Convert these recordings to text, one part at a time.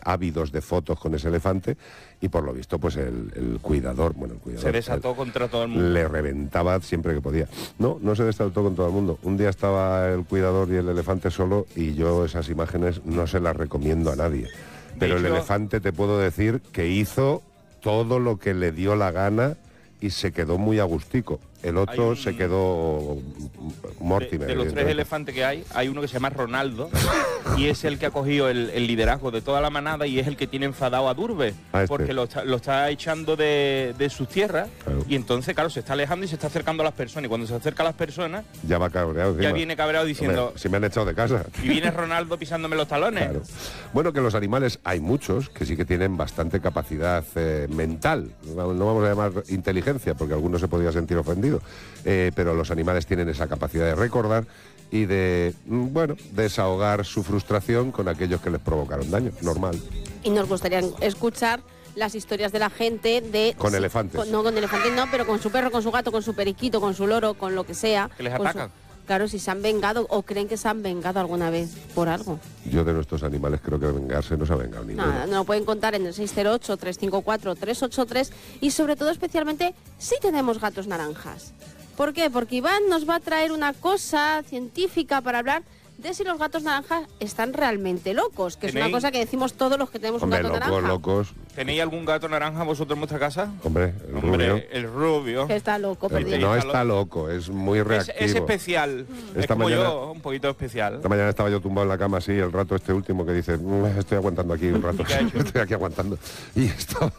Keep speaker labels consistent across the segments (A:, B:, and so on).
A: ávidos de fotos con ese elefante, y por lo visto pues el cuidador
B: se desató contra todo el mundo.
A: Le reventaba siempre que podía. No se desató con todo el mundo. Un día estaba el cuidador y el elefante solo, y yo esas imágenes no se las recomiendo a nadie. Pero el elefante, te puedo decir que hizo todo lo que le dio la gana y se quedó muy agustico. El otro se quedó Mortimer.
B: De los 3 elefantes que hay uno que se llama Ronaldo y es el que ha cogido el liderazgo de toda la manada y es el que tiene enfadado a Durbe, porque lo está echando de sus tierras, claro. Y entonces, claro, se está alejando y se está acercando a las personas, y cuando se acerca a las personas
A: ya va cabreado encima.
B: Ya viene cabreado diciendo:
A: hombre, si me han echado de casa.
B: Y viene Ronaldo pisándome los talones.
A: Claro. Bueno, que los animales hay muchos que sí que tienen bastante capacidad mental, no vamos a llamar inteligencia porque alguno se podría sentir ofendido. Pero los animales tienen esa capacidad de recordar y de, desahogar su frustración con aquellos que les provocaron daño, normal.
C: Y nos gustaría escuchar las historias de la gente de...
A: Con elefantes.
C: No, con elefantes no, pero con su perro, con su gato, con su periquito, con su loro, con lo que sea.
B: Que les atacan.
C: Claro, si se han vengado o creen que se han vengado alguna vez por algo.
A: Yo de nuestros animales creo que vengarse no se ha vengado ninguno.
C: Nada, nos lo pueden contar en el 608-354-383 y sobre todo especialmente si tenemos gatos naranjas. ¿Por qué? Porque Iván nos va a traer una cosa científica para hablar de si los gatos naranjas están realmente locos, que es una cosa que decimos todos los que tenemos un gato naranja.
A: Locos.
B: ¿Tenéis algún gato naranja vosotros en vuestra casa?
A: Hombre,
B: el rubio.
C: Que está loco, perdido.
A: No está loco, es muy reactivo.
B: Es especial. Es como yo, un poquito especial.
A: Esta mañana estaba yo tumbado en la cama así, el rato último que dice, estoy aguantando aquí un rato. Estoy aquí aguantando. Y estaba,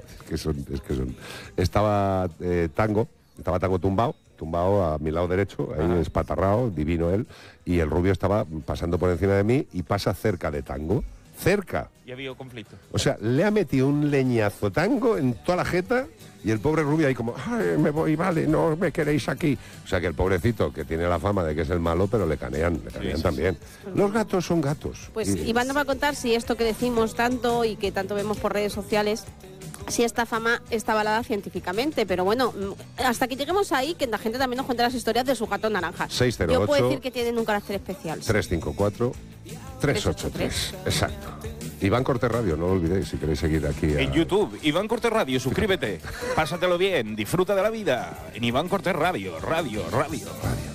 A: estaba Tango tumbado a mi lado derecho, ahí espatarrado, divino él, y el rubio estaba pasando por encima de mí y pasa cerca de Tango. Cerca.
B: Y ha habido conflicto.
A: O sea, le ha metido un leñazo Tango en toda la jeta y el pobre rubio ahí como, ay, me voy, vale, no me queréis aquí. O sea que el pobrecito, que tiene la fama de que es el malo, pero le canean también. Los gatos son gatos.
C: Pues Iván nos va a contar si esto que decimos tanto y que tanto vemos por redes sociales, si esta fama está avalada científicamente, pero bueno, hasta que lleguemos ahí, que la gente también nos cuente las historias de su gato naranja.
A: 608.
C: Yo puedo decir que tienen un carácter especial.
A: 354-383. Exacto. Iván Cortés Radio, no lo olvidéis si queréis seguir aquí.
B: En YouTube, Iván Cortés Radio, suscríbete, pásatelo bien, disfruta de la vida. En Iván Cortés Radio, radio.